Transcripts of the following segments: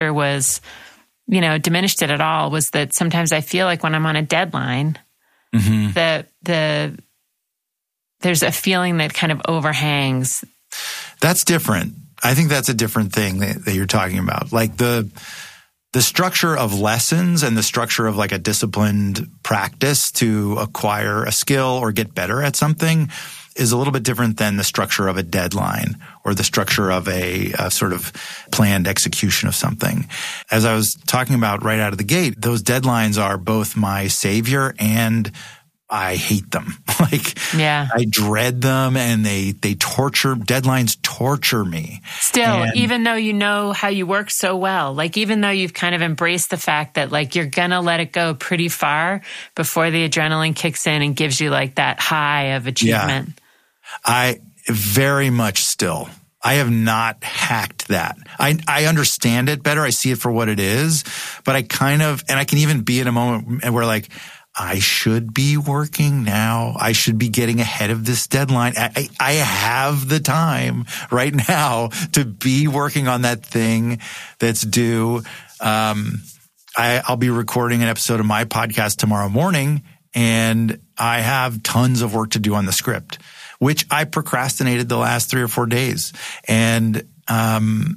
was, diminished it at all, was that sometimes I feel like when I'm on a deadline, that there's a feeling that kind of overhangs. That's different. I think that's a different thing that you're talking about. Like the structure of lessons and the structure of like a disciplined practice to acquire a skill or get better at something is a little bit different than the structure of a deadline or the structure of a sort of planned execution of something. As I was talking about right out of the gate, those deadlines are both my savior and I hate them. I dread them, and deadlines torture me. Still, even though you know how you work so well, like even though you've kind of embraced the fact that like you're going to let it go pretty far before the adrenaline kicks in and gives you like that high of achievement. Yeah. I very much still. I have not hacked that. I understand it better. I see it for what it is, but I can even be in a moment where like, I should be working now. I should be getting ahead of this deadline. I have the time right now to be working on that thing that's due. I'll be recording an episode of my podcast tomorrow morning, and I have tons of work to do on the script, which I procrastinated the last 3 or 4 days. And I'm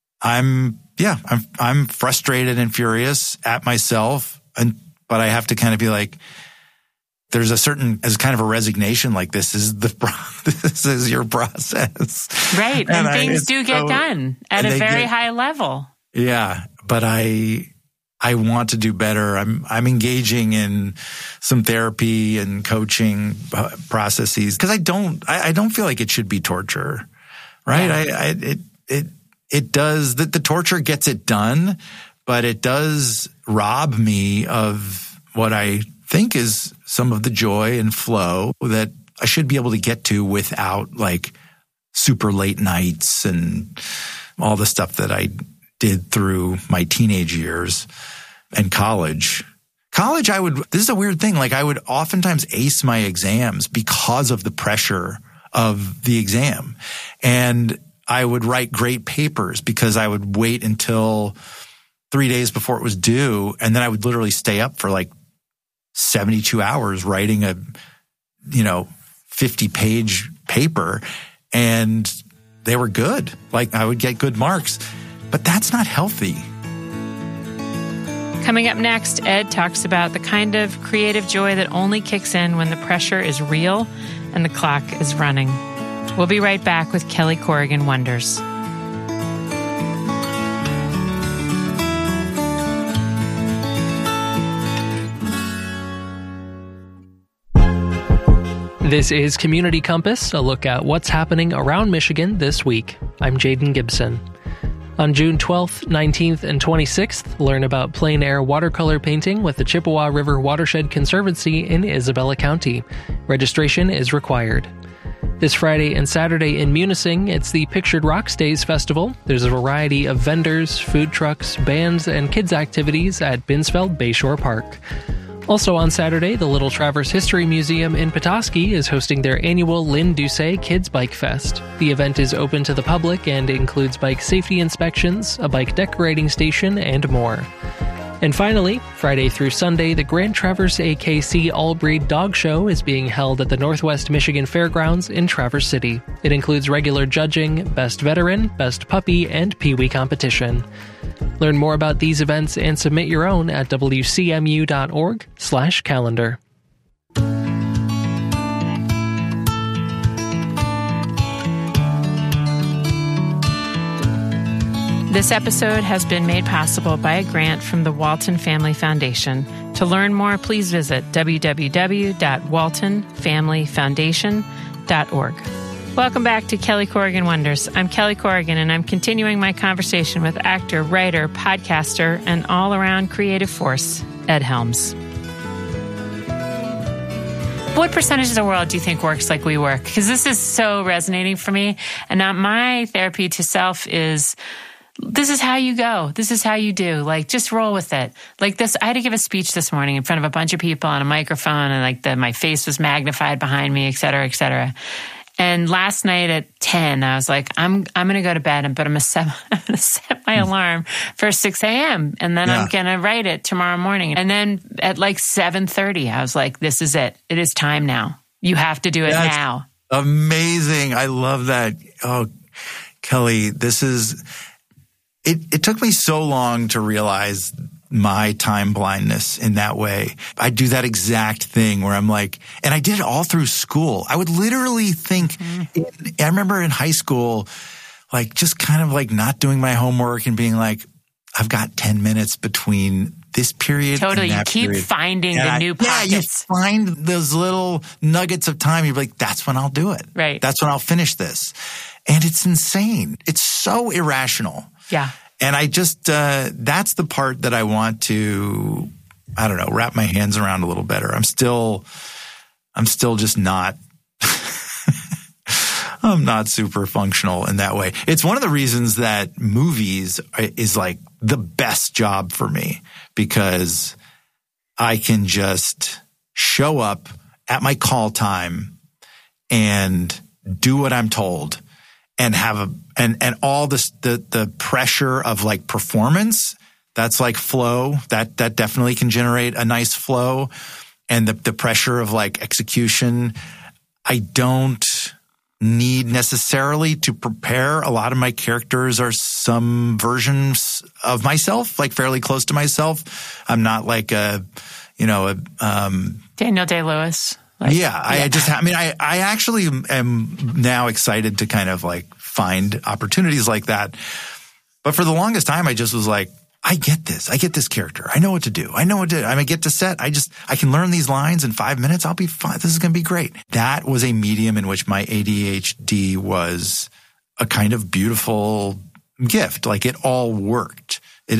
frustrated and furious at myself, but I have to kind of be like, there's as kind of a resignation, like this is your process. Right. And things do get done at a very high level. Yeah. But I want to do better. I'm engaging in some therapy and coaching processes because I don't feel like it should be torture. Right. Yeah. It does the torture gets it done, but it does rob me of what I think is some of the joy and flow that I should be able to get to without like super late nights and all the stuff that I did through my teenage years and college. This is a weird thing. Like I would oftentimes ace my exams because of the pressure of the exam. And I would write great papers because I would wait until 3 days before it was due. And then I would literally stay up for like 72 hours writing a, 50-page paper, and they were good. Like I would get good marks, but that's not healthy. Coming up next, Ed talks about the kind of creative joy that only kicks in when the pressure is real and the clock is running. We'll be right back with Kelly Corrigan Wonders. This is Community Compass, a look at what's happening around Michigan this week. I'm Jaden Gibson. On June 12th, 19th, and 26th, learn about plein air watercolor painting with the Chippewa River Watershed Conservancy in Isabella County. Registration is required. This Friday and Saturday in Munising, it's the Pictured Rocks Days Festival. There's a variety of vendors, food trucks, bands, and kids' activities at Binsfeld Bayshore Park. Also on Saturday, the Little Traverse History Museum in Petoskey is hosting their annual Lynn Doucet Kids Bike Fest. The event is open to the public and includes bike safety inspections, a bike decorating station, and more. And finally, Friday through Sunday, the Grand Traverse AKC All-Breed Dog Show is being held at the Northwest Michigan Fairgrounds in Traverse City. It includes regular judging, Best Veteran, Best Puppy, and Pee-wee competition. Learn more about these events and submit your own at wcmu.org/calendar. This episode has been made possible by a grant from the Walton Family Foundation. To learn more, please visit www.waltonfamilyfoundation.org. Welcome back to Kelly Corrigan Wonders. I'm Kelly Corrigan, and I'm continuing my conversation with actor, writer, podcaster, and all-around creative force, Ed Helms. What percentage of the world do you think works like we work? Because this is so resonating for me. And now my therapy to self is, this is how you go. This is how you do. Like, just roll with it. Like this, I had to give a speech this morning in front of a bunch of people on a microphone, and like my face was magnified behind me, et cetera, et cetera. And last night at 10, I was like, I'm going to go to bed, but I'm going to set my alarm for 6 a.m. And then I'm going to write it tomorrow morning. And then at like 7:30, I was like, this is it. It is time now. You have to do it now. Amazing. I love that. Oh, Kelly, it took me so long to realize my time blindness in that way. I do that exact thing where I'm like, and I did it all through school. I would literally think, I remember in high school, like just kind of like not doing my homework and being like, I've got 10 minutes between this period. Totally. And that you keep period. finding the new pockets. Yeah, you find those little nuggets of time. You're like, that's when I'll do it. Right. That's when I'll finish this. And it's insane. It's so irrational. Yeah. And I just, that's the part that I want to, I don't know, wrap my hands around a little better. I'm still just not, I'm not super functional in that way. It's one of the reasons that movies is like the best job for me, because I can just show up at my call time and do what I'm told. And have and all this, the pressure of like performance, that's like flow, that definitely can generate a nice flow. And the pressure of like execution, I don't need necessarily to prepare. A lot of my characters are some versions of myself, like fairly close to myself. I'm not like Daniel Day-Lewis. I actually am now excited to kind of like find opportunities like that. But for the longest time, I just was like, I get this. I get this character. I know what to do. I get to set. I can learn these lines in 5 minutes. I'll be fine. This is going to be great. That was a medium in which my ADHD was a kind of beautiful gift. Like it all worked.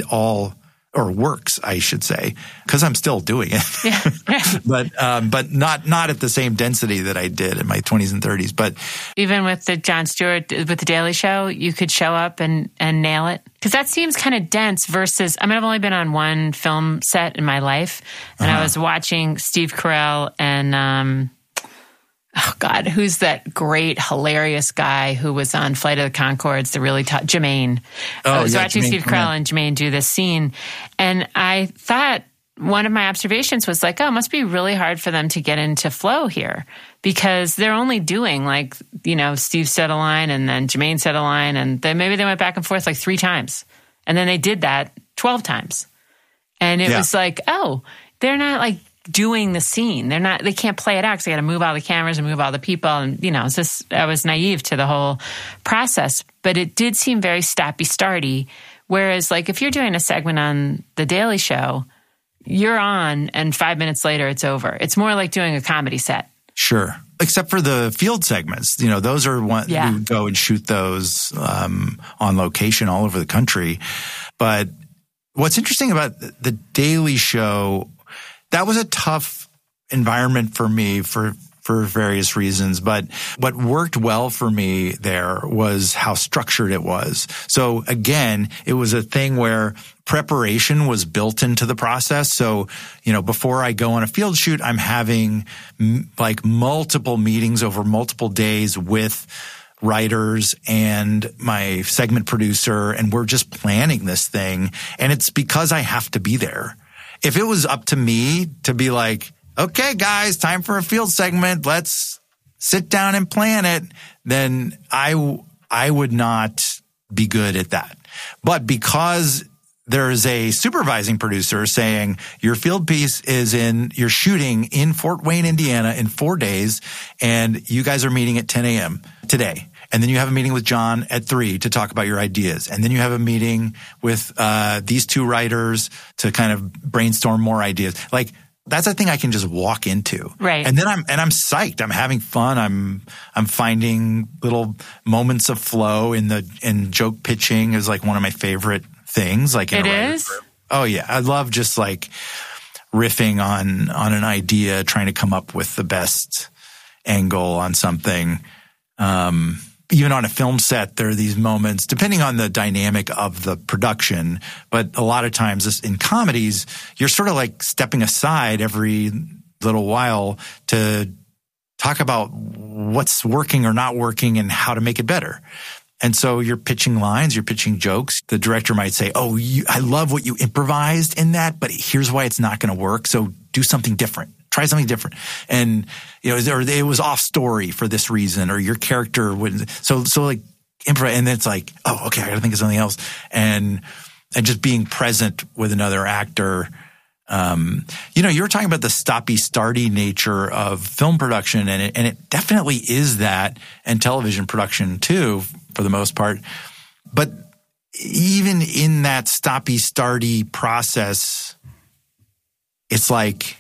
Or works, I should say, because I'm still doing it. Yeah. but not at the same density that I did in my 20s and 30s. But even with the Jon Stewart, with the Daily Show, you could show up and nail it. Because that seems kind of dense versus, I've only been on one film set in my life. And I was watching Steve Carell and, who's that great, hilarious guy who was on Flight of the Conchords, the really tough, Jermaine. I was watching Steve Carell and Jermaine do this scene. And I thought one of my observations was like, it must be really hard for them to get into flow here, because they're only doing like, Steve said a line and then Jermaine said a line, and then maybe they went back and forth like 3 times. And then they did that 12 times. And it was like, they're not like doing the scene. They can't play it out because they got to move all the cameras and move all the people. And, it's just, I was naive to the whole process, but it did seem very stoppy-starty. Whereas like if you're doing a segment on The Daily Show, you're on and 5 minutes later it's over. It's more like doing a comedy set. Sure. Except for the field segments, those are one, we go and shoot those, on location all over the country. But what's interesting about The Daily Show, that was a tough environment for me for various reasons. But what worked well for me there was how structured it was. So again, it was a thing where preparation was built into the process. So, before I go on a field shoot, I'm having like multiple meetings over multiple days with writers and my segment producer, and we're just planning this thing. And it's because I have to be there. If it was up to me to be like, okay, guys, time for a field segment, let's sit down and plan it, then I would not be good at that. But because there's a supervising producer saying your field piece you're shooting in Fort Wayne, Indiana in 4 days, and you guys are meeting at 10 a.m. today. And then you have a meeting with John at 3 to talk about your ideas. And then you have a meeting with these 2 writers to kind of brainstorm more ideas. Like that's a thing I can just walk into. Right. And then I'm psyched. I'm having fun. I'm finding little moments of flow in joke pitching is like one of my favorite things. Like in it a is? Group. Oh yeah. I love just like riffing on an idea, trying to come up with the best angle on something. Even on a film set, there are these moments, depending on the dynamic of the production, but a lot of times in comedies, you're sort of like stepping aside every little while to talk about what's working or not working and how to make it better. And so you're pitching lines, you're pitching jokes. The director might say, oh, I love what you improvised in that, but here's why it's not going to work. So do something different. Try something different. And, or it was off story for this reason, or your character wouldn't. So like improvise. And then it's like, oh, okay, I got to think of something else. And just being present with another actor. You were talking about the stoppy-starty nature of film production, and it definitely is that, and television production too, for the most part. But even in that stoppy-starty process, it's like,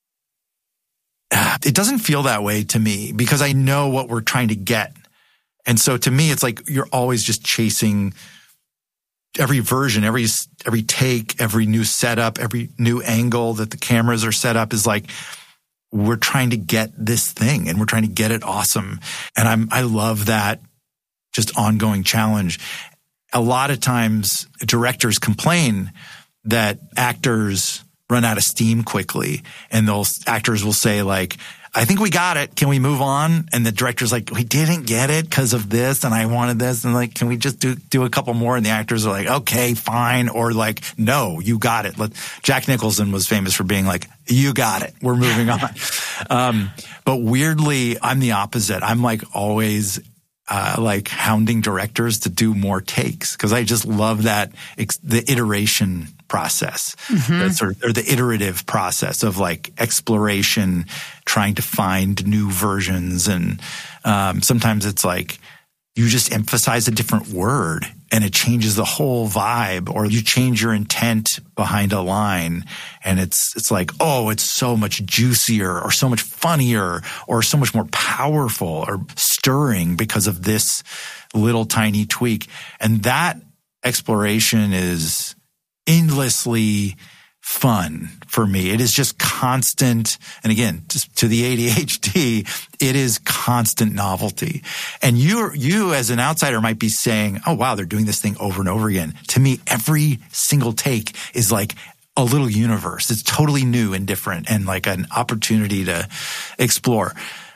it doesn't feel that way to me because I know what we're trying to get. And so to me, it's like you're always just chasing every version, every take, every new setup, every new angle that the cameras are set up is like, we're trying to get this thing and we're trying to get it awesome. And I love that just ongoing challenge. A lot of times directors complain that actors run out of steam quickly, and those actors will say like, I think we got it. Can we move on? And the director's like, we didn't get it because of this, and I wanted this. And like, can we just do a couple more? And the actors are like, okay, fine. Or like, no, you got it. Jack Nicholson was famous for being like, you got it. We're moving on. But weirdly, I'm the opposite. I'm like always like hounding directors to do more takes because I just love that the iteration process, or the iterative process of like exploration, trying to find new versions. And sometimes it's like you just emphasize a different word and it changes the whole vibe, or you change your intent behind a line and it's like, oh, it's so much juicier or so much funnier or so much more powerful or stirring because of this little tiny tweak. And that exploration is endlessly fun for me. It is just constant. And again, just to the ADHD, it is constant novelty. And you as an outsider might be saying, oh, wow, they're doing this thing over and over again. To me, every single take is like a little universe. It's totally new and different and like an opportunity to explore.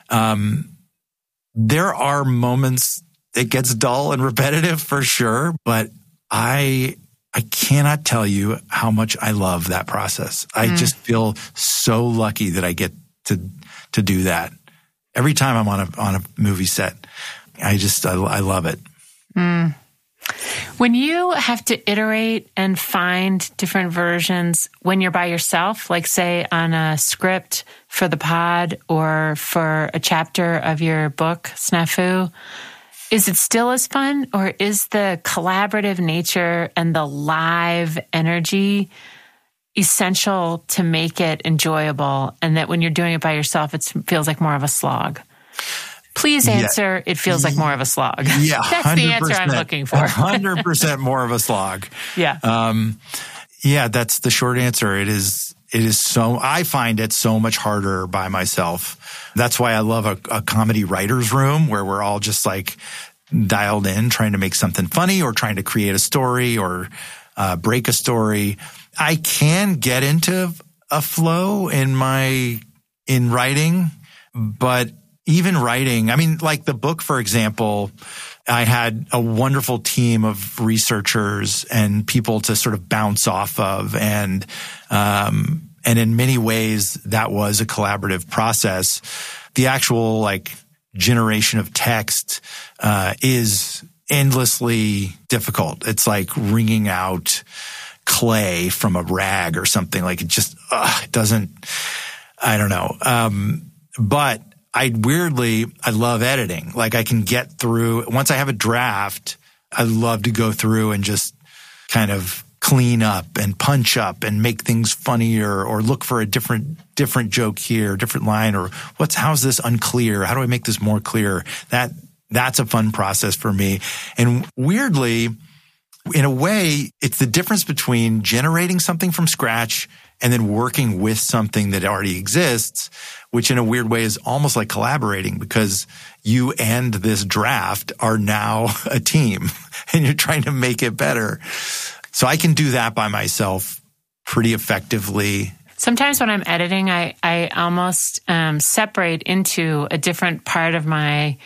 There are moments it gets dull and repetitive for sure, but I cannot tell you how much I love that process. I just feel so lucky that I get to do that. Every time I'm on a movie set, I love it. When you have to iterate and find different versions when you're by yourself, like say on a script for the pod or for a chapter of your book, Snafu, is it still as fun, or is the collaborative nature and the live energy essential to make it enjoyable, and that when you're doing it by yourself, it feels like more of a slog? Please answer, it feels like more of a slog. Yeah, that's the answer I'm looking for. 100% more of a slog. Yeah. Yeah, that's the short answer. It is so, I find it so much harder by myself. That's why I love a comedy writer's room where we're all just like dialed in, trying to make something funny or trying to create a story or break a story. I can get into a flow in writing, but even writing, I mean, like the book, for example, I had a wonderful team of researchers and people to sort of bounce off of. And in many ways that was a collaborative process. The actual like generation of text, is endlessly difficult. It's like wringing out clay from a rag or something. Like it just, it doesn't, I don't know. But I love editing. Like I can get through, once I have a draft, I love to go through and just kind of clean up and punch up and make things funnier or look for a different joke here, different line, or how's this unclear? How do I make this more clear? That's a fun process for me. And weirdly, in a way, it's the difference between generating something from scratch and then working with something that already exists, which in a weird way is almost like collaborating because you and this draft are now a team and you're trying to make it better. So I can do that by myself pretty effectively. sometimes when I'm editing, I almost separate into a different part of my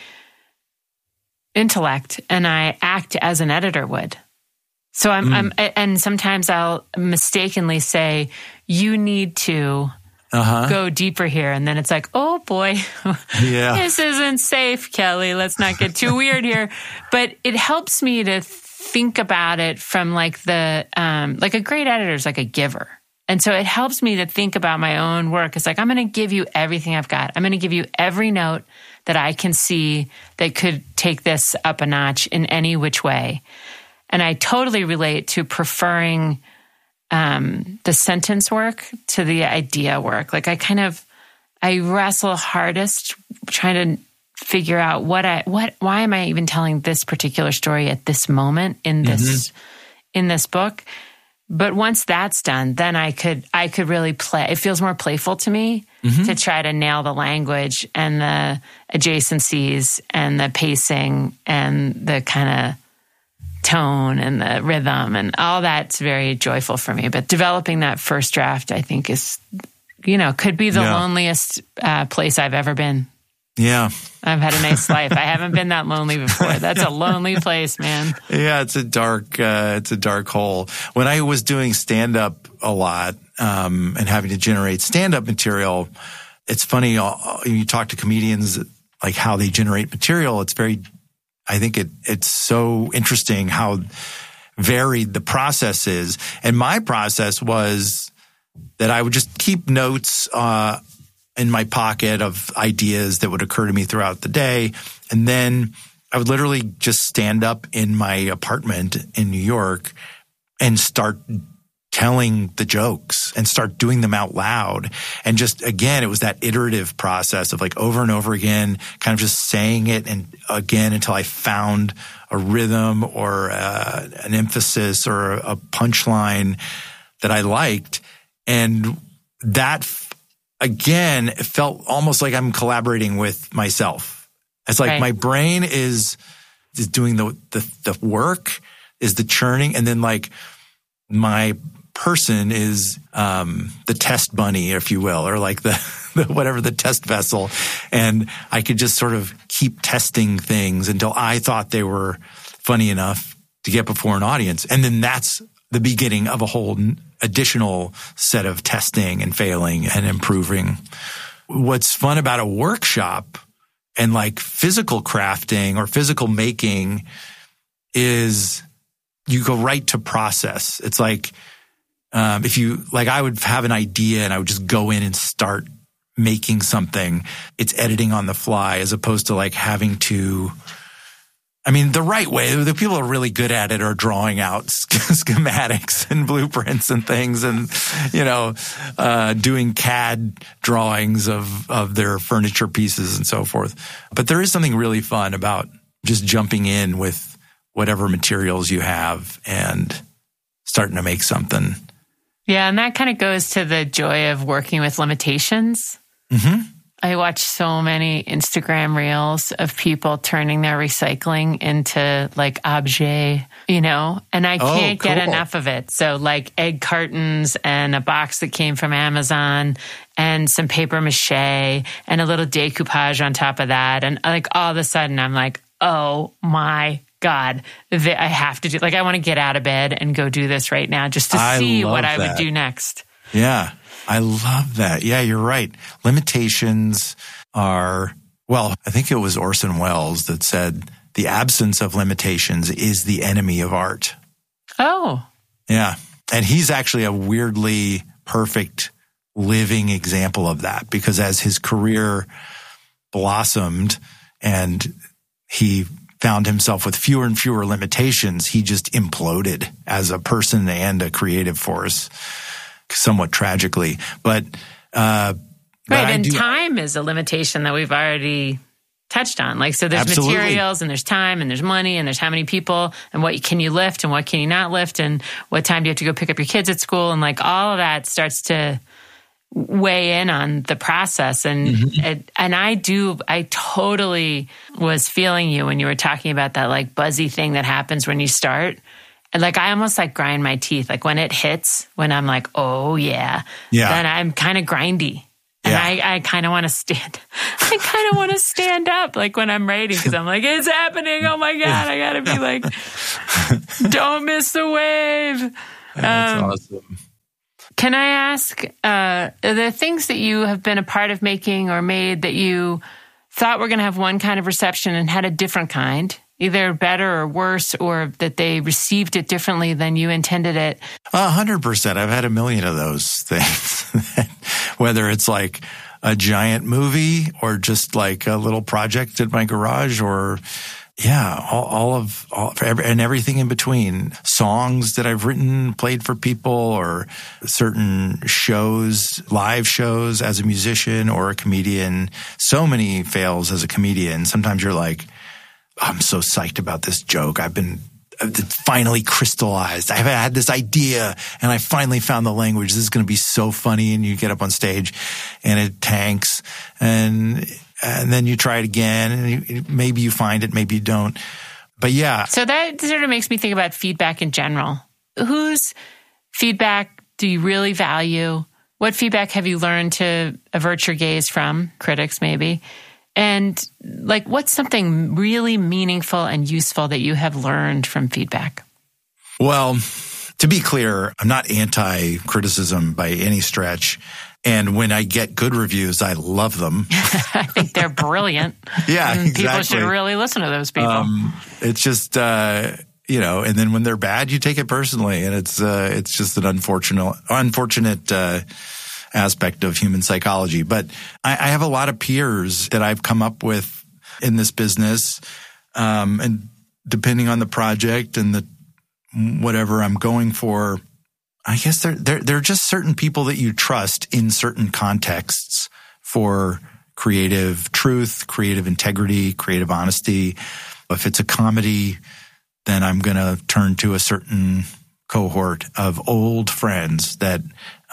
intellect, and I act as an editor would. So and sometimes I'll mistakenly say, you need to go deeper here. And then it's like, oh boy, this isn't safe, Kelly. Let's not get too weird here. But it helps me to think about it from like like a great editor is like a giver. And so it helps me to think about my own work. It's like, I'm going to give you everything I've got. I'm going to give you every note that I can see that could take this up a notch in any which way. And I totally relate to preferring the sentence work to the idea work. Like I wrestle hardest trying to figure out why am I even telling this particular story at this moment in this book. But once that's done, then I could really play. It feels more playful to me to try to nail the language and the adjacencies and the pacing and the kind of tone and the rhythm and all that's very joyful for me. But developing that first draft, I think is, could be the loneliest place I've ever been. Yeah. I've had a nice life. I haven't been that lonely before. That's a lonely place, man. Yeah, it's a dark hole. When I was doing stand-up a lot, and having to generate stand-up material, it's funny, you talk to comedians, like how they generate material. I think it's so interesting how varied the process is. And my process was that I would just keep notes, in my pocket of ideas that would occur to me throughout the day. And then I would literally just stand up in my apartment in New York and start telling the jokes and start doing them out loud. And just, again, it was that iterative process of like over and over again, kind of just saying it and again until I found a rhythm or an emphasis or a punchline that I liked. And that again, it felt almost like I'm collaborating with myself. It's like my brain is doing the work, is the churning, and then like my person is the test bunny, if you will, or like the whatever the test vessel. And I could just sort of keep testing things until I thought they were funny enough to get before an audience. And then that's the beginning of a whole additional set of testing and failing and improving. What's fun about a workshop and like physical crafting or physical making is you go right to process. It's like, if you, like I would have an idea and I would just go in and start making something. It's editing on the fly as opposed to like having to, the right way, the people who are really good at it are drawing out schematics and blueprints and things and, doing CAD drawings of their furniture pieces and so forth. But there is something really fun about just jumping in with whatever materials you have and starting to make something. Yeah, and that kind of goes to the joy of working with limitations. Mm-hmm. I watch so many Instagram reels of people turning their recycling into like objet, and I can't get enough of it. So like egg cartons and a box that came from Amazon and some paper mache and a little decoupage on top of that. And like all of a sudden I'm like, oh my God, I have to do, like I want to get out of bed and go do this right now just to see what I would do next. Yeah. I love that. Yeah, you're right. Limitations are, I think it was Orson Welles that said the absence of limitations is the enemy of art. Oh. Yeah. And he's actually a weirdly perfect living example of that because as his career blossomed and he found himself with fewer and fewer limitations, he just imploded as a person and a creative force. Somewhat tragically, but time is a limitation that we've already touched on. Like, so there's materials and there's time and there's money and there's how many people and what can you lift and what can you not lift and what time do you have to go pick up your kids at school and like all of that starts to weigh in on the process. And I totally was feeling you when you were talking about that like buzzy thing that happens when you start. And like, I almost like grind my teeth. Like when it hits, when I'm like, oh yeah, then I'm kind of grindy. And I kind of want to stand. I kind of want to stand up, like when I'm writing, because I'm like, it's happening. Oh my God, I got to be like, don't miss the wave. That's awesome. Can I ask, the things that you have been a part of making or made that you thought were going to have one kind of reception and had a different kind, either better or worse, or that they received it differently than you intended it? 100%. I've had a million of those things, whether it's like a giant movie or just like a little project in my garage, or all and everything in between. Songs that I've written, played for people, or certain shows, live shows as a musician or a comedian. So many fails as a comedian. Sometimes you're like, I'm so psyched about this joke. It's finally crystallized. I've had this idea and I finally found the language. This is going to be so funny. And you get up on stage and it tanks, and then you try it again, and maybe you find it, maybe you don't. But yeah. So that sort of makes me think about feedback in general. Whose feedback do you really value? What feedback have you learned to avert your gaze from? Critics, maybe. And like, what's something really meaningful and useful that you have learned from feedback? Well, to be clear, I'm not anti-criticism by any stretch. And when I get good reviews, I love them. I think they're brilliant. Yeah, and exactly. People should really listen to those people. It's just, and then when they're bad, you take it personally. And it's just an unfortunate aspect of human psychology. But I have a lot of peers that I've come up with in this business. And depending on the project and the whatever I'm going for, I guess there are just certain people that you trust in certain contexts for creative truth, creative integrity, creative honesty. If it's a comedy, then I'm going to turn to a certain cohort of old friends that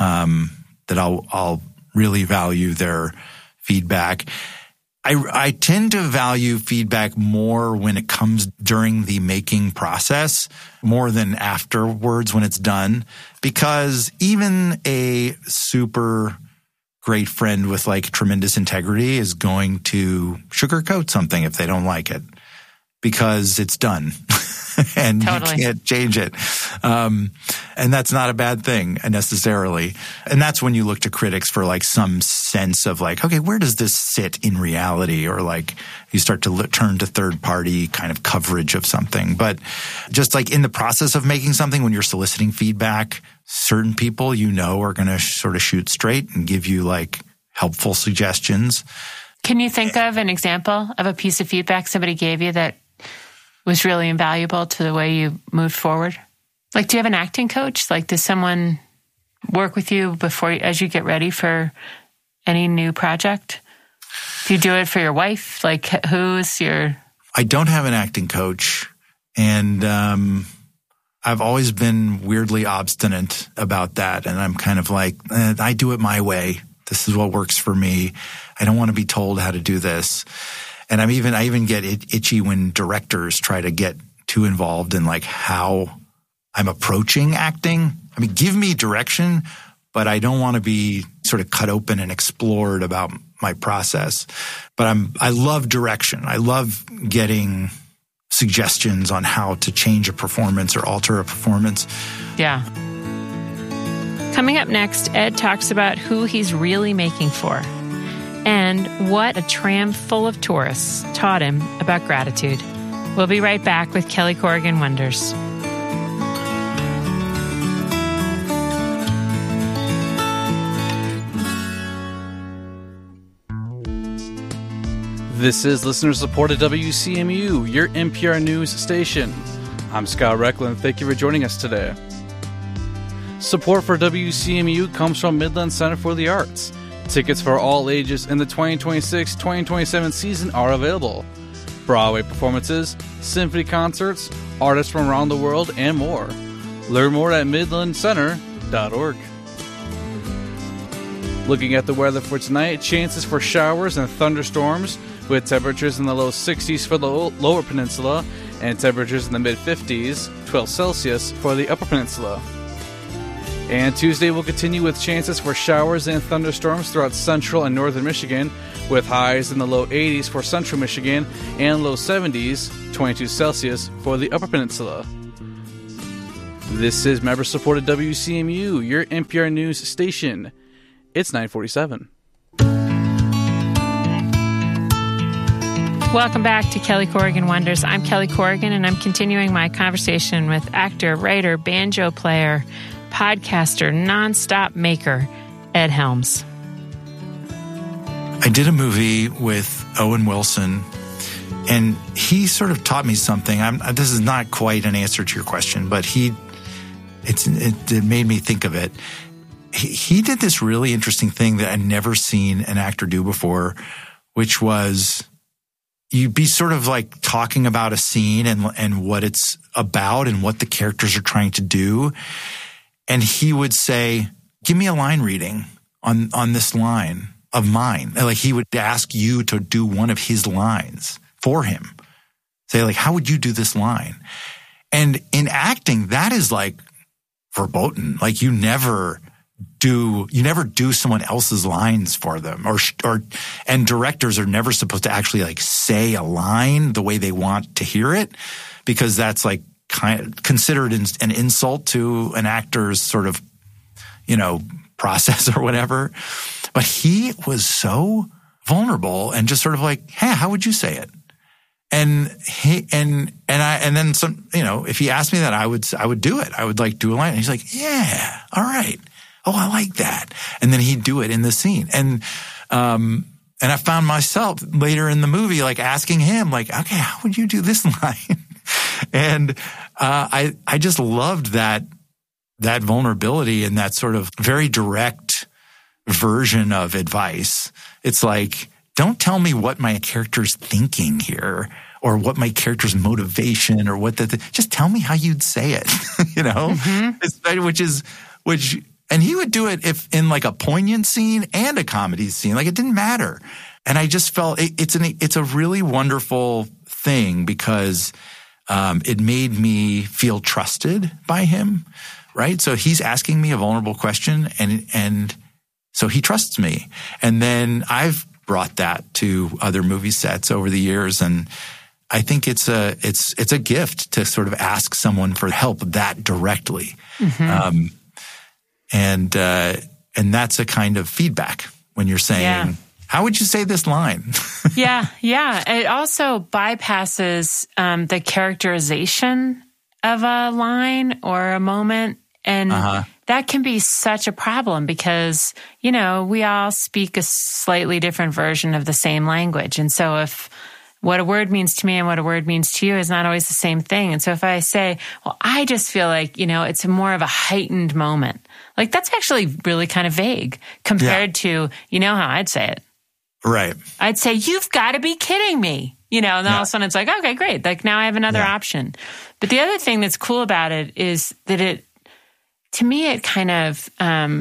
I'll really value their feedback. I tend to value feedback more when it comes during the making process, more than afterwards when it's done, because even a super great friend with like tremendous integrity is going to sugarcoat something if they don't like it, because it's done. And totally. You can't change it. And that's not a bad thing necessarily. And that's when you look to critics for like some sense of like, okay, where does this sit in reality? Or like you start to turn to third party kind of coverage of something. But just like in the process of making something, when you're soliciting feedback, certain people are going to sort of shoot straight and give you like helpful suggestions. Can you think of an example of a piece of feedback somebody gave you that was really invaluable to the way you moved forward? Like, do you have an acting coach? Like, does someone work with you as you get ready for any new project? Do you do it for your wife? Like, who's your... I don't have an acting coach, and I've always been weirdly obstinate about that. And I'm kind of like, I do it my way. This is what works for me. I don't want to be told how to do this. And I even get itchy when directors try to get too involved in like how I'm approaching acting. I mean, give me direction, but I don't want to be sort of cut open and explored about my process. But I love direction. I love getting suggestions on how to change a performance or alter a performance. Yeah. Coming up next, Ed talks about who he's really making for and what a tram full of tourists taught him about gratitude. We'll be right back with Kelly Corrigan Wonders. This is listener-supported WCMU, your NPR news station. I'm Scott Recklin. Thank you for joining us today. Support for WCMU comes from Midland Center for the Arts. Tickets for all ages in the 2026-2027 season are available. Broadway performances, symphony concerts, artists from around the world, and more. Learn more at midlandcenter.org. Looking at the weather for tonight, chances for showers and thunderstorms with temperatures in the low 60s for the lower peninsula and temperatures in the mid-50s, 12 Celsius, for the Upper Peninsula. And Tuesday will continue with chances for showers and thunderstorms throughout central and northern Michigan, with highs in the low 80s for central Michigan and low 70s, 22 Celsius, for the Upper Peninsula. This is member-supported WCMU, your NPR news station. It's 9:47. Welcome back to Kelly Corrigan Wonders. I'm Kelly Corrigan, and I'm continuing my conversation with actor, writer, banjo player, podcaster, nonstop maker, Ed Helms. I did a movie with Owen Wilson, and he sort of taught me something. This is not quite an answer to your question, but it made me think of it. He did this really interesting thing that I'd never seen an actor do before, which was you'd be sort of like talking about a scene and what it's about and what the characters are trying to do. And he would say, give me a line reading on this line of mine. Like he would ask you to do one of his lines for him. Say like, how would you do this line? And in acting, that is like verboten. Like you never do someone else's lines for them, and directors are never supposed to actually like say a line the way they want to hear it, because that's like kind of considered an insult to an actor's sort of, process or whatever. But he was so vulnerable and just sort of like, hey, how would you say it? And then some, if he asked me that, I would do it. I would like do a line. And he's like, yeah, all right. Oh, I like that. And then he'd do it in the scene. And I found myself later in the movie, like asking him like, okay, how would you do this line? And I just loved that vulnerability and that sort of very direct version of advice. It's like, don't tell me what my character's thinking here or what my character's motivation or what just tell me how you'd say it, Mm-hmm. And he would do it if in like a poignant scene and a comedy scene, like it didn't matter. And I just felt it's a really wonderful thing because it made me feel trusted by him, right? So he's asking me a vulnerable question and so he trusts me. And then I've brought that to other movie sets over the years. And I think it's a gift to sort of ask someone for help that directly. Mm-hmm. And that's a kind of feedback when you're saying, how would you say this line? Yeah. It also bypasses the characterization of a line or a moment. And that can be such a problem because, we all speak a slightly different version of the same language. And so if what a word means to me and what a word means to you is not always the same thing. And so if I say, well, I just feel like, it's more of a heightened moment. Like that's actually really kind of vague compared to, how I'd say it. Right. I'd say, you've got to be kidding me. And then all of a sudden it's like, okay, great. Like now I have another option. But the other thing that's cool about it is that to me, it kind of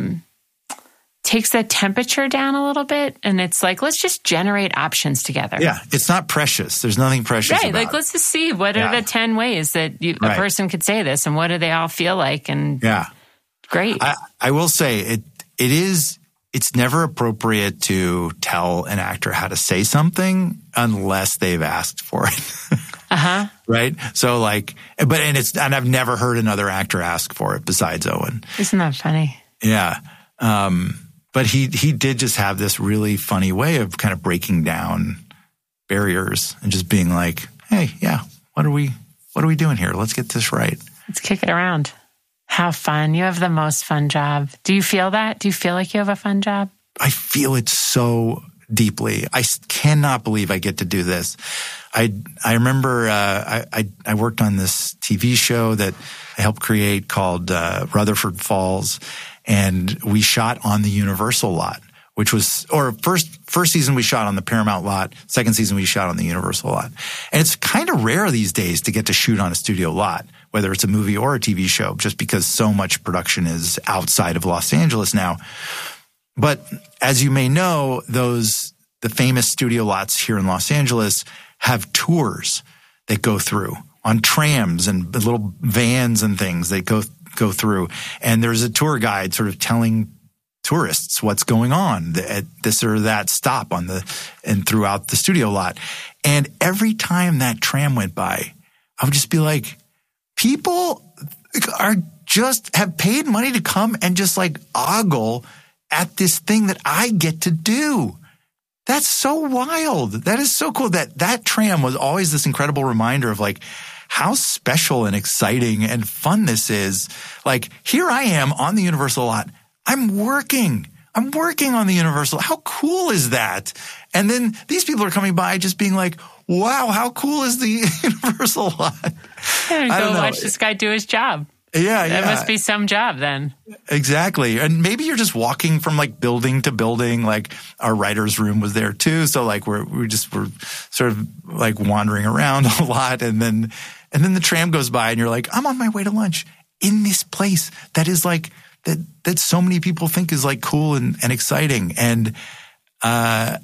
takes the temperature down a little bit. And it's like, let's just generate options together. Yeah. It's not precious. There's nothing precious about it. Like, let's just see what are the 10 ways that a person could say this and what do they all feel like? And great. I will say it's never appropriate to tell an actor how to say something unless they've asked for it. Right. So and I've never heard another actor ask for it besides Owen. Isn't that funny? Yeah. But he did just have this really funny way of kind of breaking down barriers and just being like, hey, what are we doing here? Let's get this right. Let's kick it around. How fun. You have the most fun job. Do you feel that? Do you feel like you have a fun job? I feel it so deeply. I cannot believe I get to do this. I remember I worked on this TV show that I helped create called Rutherford Falls, and we shot on the Universal lot, which was first season we shot on the Paramount lot, second season we shot on the Universal lot. And it's kind of rare these days to get to shoot on a studio lot, whether it's a movie or a TV show, just because so much production is outside of Los Angeles now. But as you may know, the famous studio lots here in Los Angeles have tours that go through on trams and little vans and things they go through. And there's a tour guide sort of telling tourists what's going on at this or that stop and throughout the studio lot. And every time that tram went by, I would just be like, people have paid money to come and just like ogle at this thing that I get to do. That's so wild. That is so cool. That tram was always this incredible reminder of like how special and exciting and fun this is. Like, here I am on the Universal lot. I'm working on the Universal. How cool is that? And then these people are coming by just being like, wow, how cool is the Universal lot? Go watch this guy do his job. Yeah, That must be some job then. Exactly. And maybe you're just walking from like building to building. Like our writer's room was there too. So like we're sort of like wandering around a lot. And then the tram goes by and you're like, I'm on my way to lunch in this place that is like, that so many people think is like cool and exciting. And I'm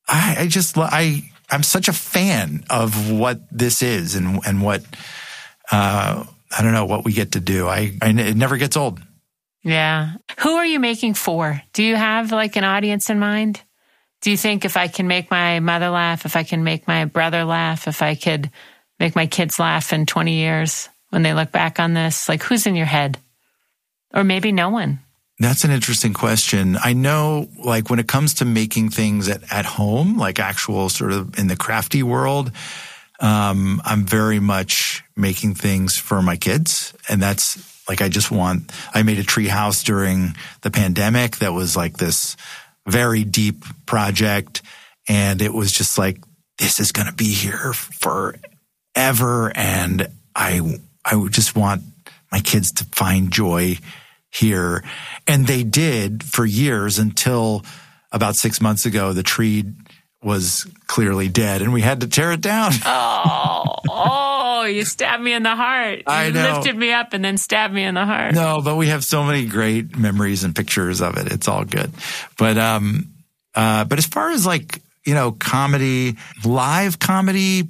such a fan of what this is and what, I don't know what we get to do. It never gets old. Yeah. Who are you making for? Do you have like an audience in mind? Do you think if I can make my mother laugh, if I can make my brother laugh, if I could make my kids laugh in 20 years when they look back on this, like who's in your head? Or maybe no one. That's an interesting question. I know like when it comes to making things at home, like actual sort of in the crafty world, I'm very much making things for my kids. And that's like, I made a tree house during the pandemic that was like this very deep project. And it was just like, this is going to be here forever. And I would just want my kids to find joy here. And they did for years until about 6 months ago, the tree was clearly dead and we had to tear it down. Oh, you stabbed me in the heart. You lifted me up and then stabbed me in the heart. No, but we have so many great memories and pictures of it. It's all good. But as far as like, comedy, live comedy,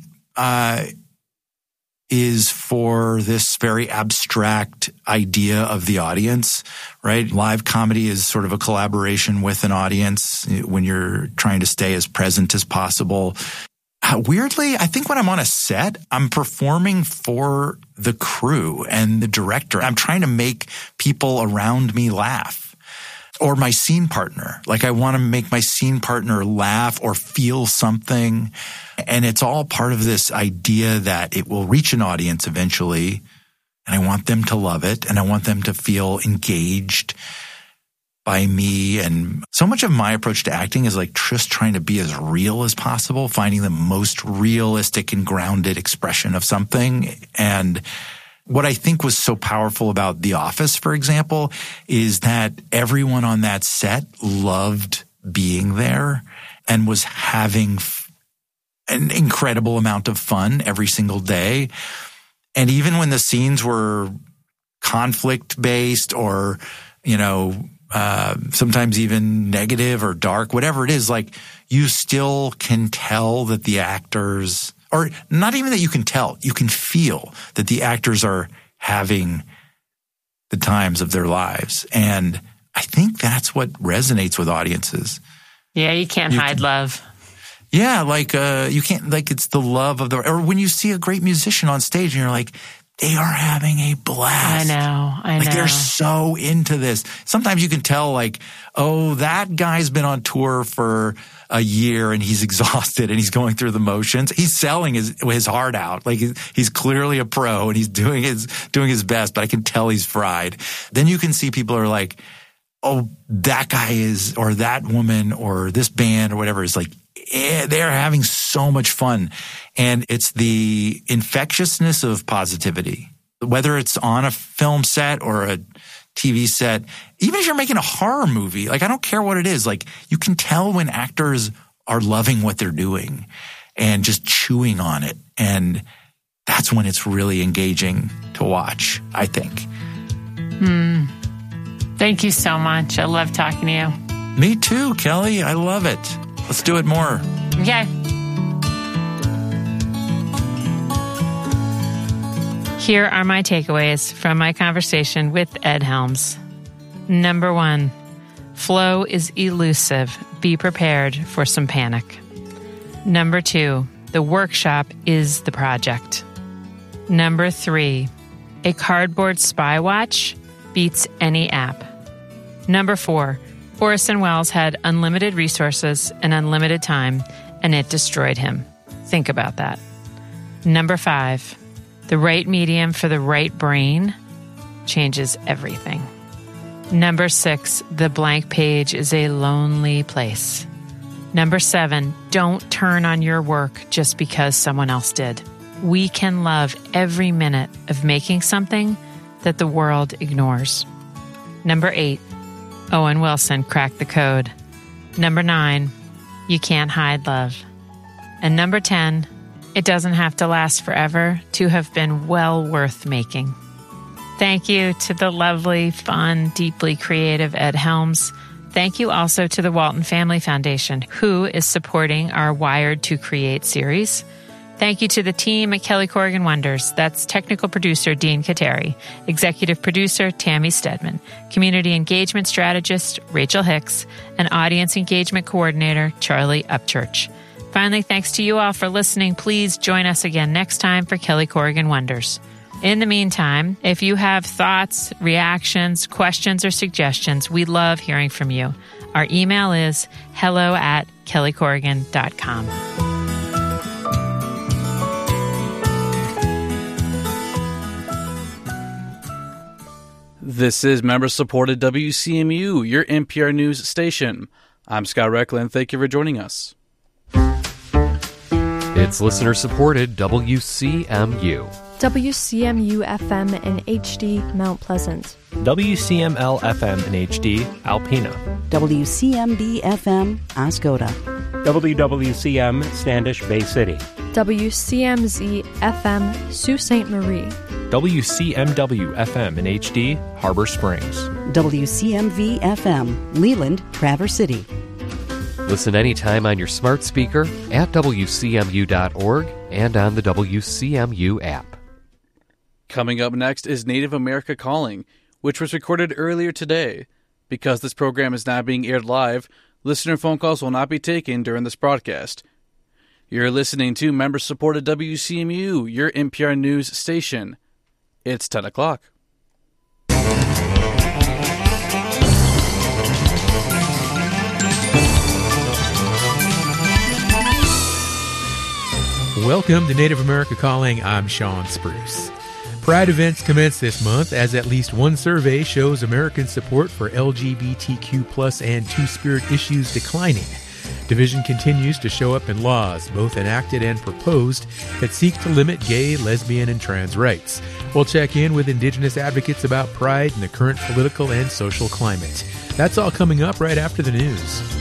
is for this very abstract idea of the audience, right? Live comedy is sort of a collaboration with an audience when you're trying to stay as present as possible. Weirdly, I think when I'm on a set, I'm performing for the crew and the director. I'm trying to make people around me laugh. Or my scene partner. Like I want to make my scene partner laugh or feel something. And it's all part of this idea that it will reach an audience eventually. And I want them to love it. And I want them to feel engaged by me. And so much of my approach to acting is like just trying to be as real as possible, finding the most realistic and grounded expression of something. And what I think was so powerful about The Office, for example, is that everyone on that set loved being there and was having an incredible amount of fun every single day. And even when the scenes were conflict-based or, sometimes even negative or dark, whatever it is, like you still can tell that the actors – or not even that you can tell, you can feel that the actors are having the times of their lives. And I think that's what resonates with audiences. Yeah, you can't hide love. Yeah, like you can't, like it's the love of or when you see a great musician on stage and you're like, they are having a blast. I know. Like they're so into this. Sometimes you can tell like, oh, that guy's been on tour for a year and he's exhausted and he's going through the motions. He's selling his heart out. Like he's clearly a pro and he's doing his best, but I can tell he's fried. Then you can see people are like, oh, that guy is, or that woman or this band or whatever is like, they're having so much fun. And it's the infectiousness of positivity, whether it's on a film set or a TV set, even if you're making a horror movie, like I don't care what it is, like you can tell when actors are loving what they're doing and just chewing on it. And that's when it's really engaging to watch, I think. Thank you so much. I love talking to you. Me too, Kelly. I love it. Let's do it more. Okay. Here are my takeaways from my conversation with Ed Helms. Number 1, flow is elusive. Be prepared for some panic. Number 2, the workshop is the project. Number 3, a cardboard spy watch beats any app. Number 4, Orson Welles had unlimited resources and unlimited time, and it destroyed him. Think about that. Number 5, the right medium for the right brain changes everything. Number 6, the blank page is a lonely place. Number 7, don't turn on your work just because someone else did. We can love every minute of making something that the world ignores. Number 8, Owen Wilson cracked the code. Number 9, you can't hide love. And number 10, it doesn't have to last forever to have been well worth making. Thank you to the lovely, fun, deeply creative Ed Helms. Thank you also to the Walton Family Foundation, who is supporting our Wired to Create series. Thank you to the team at Kelly Corrigan Wonders. That's technical producer Dean Kateri, executive producer Tammy Stedman, community engagement strategist Rachel Hicks, and audience engagement coordinator Charlie Upchurch. Finally, thanks to you all for listening. Please join us again next time for Kelly Corrigan Wonders. In the meantime, if you have thoughts, reactions, questions, or suggestions, we love hearing from you. Our email is hello@kellycorrigan.com. This is member-supported WCMU, your NPR news station. I'm Scott Recklin. Thank you for joining us. It's listener-supported WCMU. WCMU-FM in HD, Mount Pleasant. WCML-FM in HD, Alpena. WCMB-FM, Oscoda. WWCM, Standish Bay City. WCMZ-FM, Sault Ste. Marie. WCMW-FM in HD, Harbor Springs. WCMV-FM, Leland, Traverse City. Listen anytime on your smart speaker, at WCMU.org, and on the WCMU app. Coming up next is Native America Calling, which was recorded earlier today. Because this program is not being aired live, listener phone calls will not be taken during this broadcast. You're listening to member-supported WCMU, your NPR news station. It's 10 o'clock. Welcome to Native America Calling. I'm Sean Spruce. Pride events commence this month as at least one survey shows American support for LGBTQ+ and Two-Spirit issues declining. Division continues to show up in laws, both enacted and proposed, that seek to limit gay, lesbian, and trans rights. We'll check in with Indigenous advocates about Pride and the current political and social climate. That's all coming up right after the news.